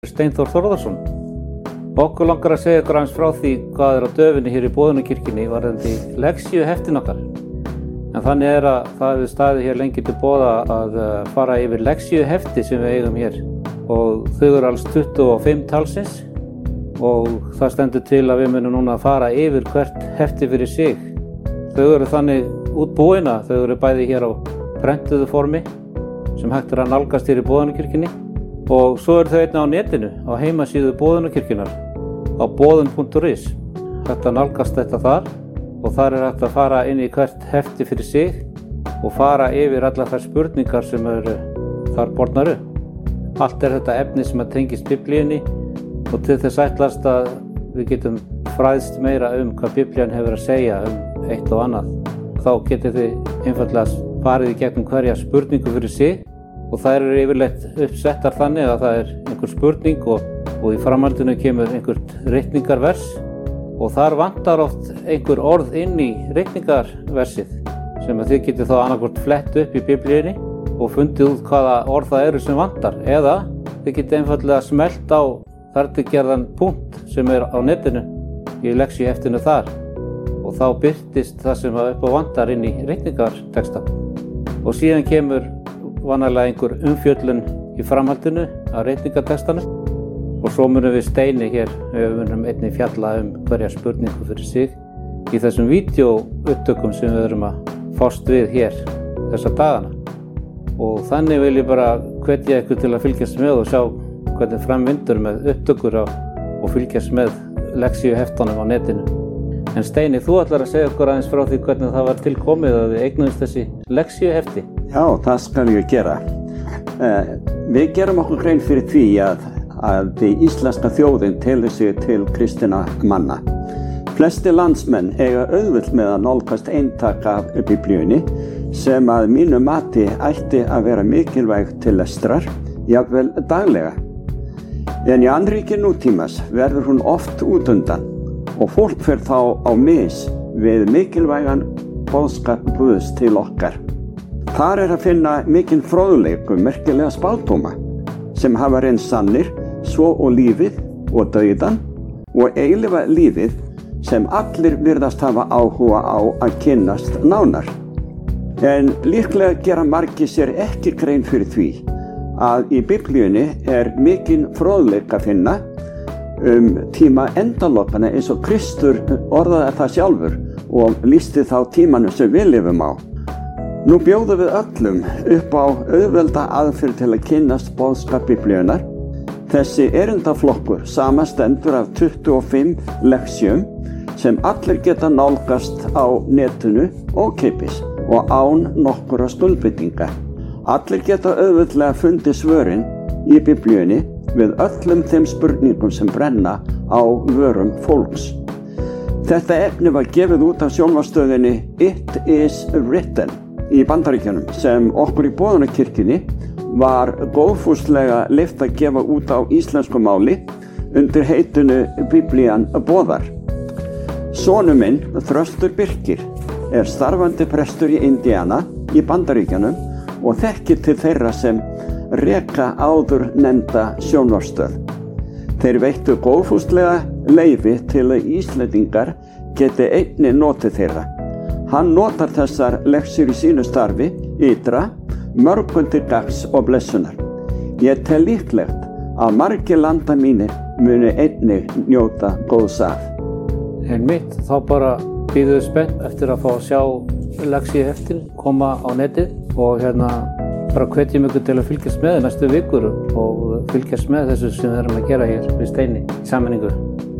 Steinþór Þórðarsson. Okkur langar að segja ykkur aðeins frá því hvað er á döfinni hér í Boðunarkirkjunni varðandi lexíuheftin okkar. En þannig að það hefur staðið hér lengi til boða að fara yfir lexíuhefti sem við eigum hér. Og þau eru alls 25 talsins og það stendur til að við munum núna að fara yfir hvert hefti fyrir sig. Þau eru þannig útbúin að þau eru bæði hér á prentuðu formi sem hægt er að nálgast hér í Boðunarkirkjunni. Og svo eru þau einnig á netinu, á heimasíðu Boðunarkirkjunnar, á boðun.is. Hægt að nálgast þetta þar og þar er hægt að fara inn í hvert hefti fyrir sig og fara yfir allar þær spurningar sem eru þar bornar upp. Allt er þetta efni sem að tengist Biblíunni og til þess ætlast að við getum fræðst meira hvað Biblían hefur að segja eitt og annað. Þá getið þið einfaldlega farið í gegnum hverja spurningu fyrir sig. Og þær eru yfirleitt uppsettar þannig að það er einhver spurning og í framhaldinu kemur einhvert ritningarvers og þar vantar oft einhver orð inn í ritningarversið sem að þið getið þá annaðhvort flett upp í Biblíunni og fundið út hvaða orð það eru sem vantar eða þið getið einfaldlega smellt á þar til gerðan punkt sem er á netinu í lexíuheftinu þar og þá birtist það sem að upp á vantar inn í ritningartexta og síðan kemur vanalega einhver umfjöllun í framhaldinu af ritningartextanu og svo munum við Steini hér, við munum einnig fjalla hverja spurningu fyrir sig í þessum vídeóupptökum sem við erum að fást við hér þessa dagana. Og þannig vil ég bara hvetja ykkur til að fylgjast með og sjá hvernig framvindur með upptökur og fylgjast með lexíuheftunum á netinu. En Steini, þú ætlar að segja okkur aðeins frá því hvernig það var tilkomið að við eignuðumst þessi lexíuhefti. Já, það skal ég gera. Við gerum okkur grein fyrir því að íslenska þjóðin telur sig til kristinna manna. Flesti landsmenn eiga auðvelt með að nálgast eintak af Biblíunni sem að mínu mati ætti að vera mikilvæg til lestrar, jafnvel daglega. En í annríki nútímas verður hún oft útundan og fólk fer þá á mis við mikilvægan boðskap Guðs til okkar. Þar er að finna mikinn fróðleik merkilega spádóma sem hafa reynst sannir svo og lífið og dauðan og eilífa lífið sem allir virðast hafa áhuga á að kynnast nánar. En líklega gera margir sér ekki grein fyrir því að í Biblíunni er mikinn fróðleik að finna tíma endalokana eins og Kristur orðaði það sjálfur og lýsti þá tímanum sem við lifum á. Nú bjóðum við öllum upp á auðvelda aðferð til að kynnast boðskap Biblíunnar. Þessi erindaflokkur samastendur af 25 lexíum sem allir geta nálgast á netinu ókeypis og án nokkurra skuldbindinga. Allir geta auðveldlega fundið svörin í Biblíunni við öllum þeim spurningum sem brenna á vörum fólks. Þetta efni var gefið út af sjónvarpsstöðinni It is Written í Bandaríkjunum sem okkur í Boðunarkirkjunni var góðfúslega leyft að gefa út á íslensku máli undir heitinu Biblían boðar. Sonur minn, Þröstur Birkir, er starfandi prestur í Indiana í Bandaríkjunum og þekkir til þeirra sem reka áður nefnda sjónvarpsstöð. Þeir veittu góðfúslega leyfi til að Íslendingar geti einnig notið þeirra. Hann notar þessar lexíur í sínu starfi ytra mörgum til gagns og blessunar. Ég tel líklegt að margir landa mínir muni einnig njóta góðs af. Einmitt, þá bara bíðum við spennt eftir að fá að sjá lexíuheftin koma á netið og bara hvetjum ykkur til að fylgjast með næstu vikur og fylgjast með þessu sem við erum að gera hér við Steini í sameiningu.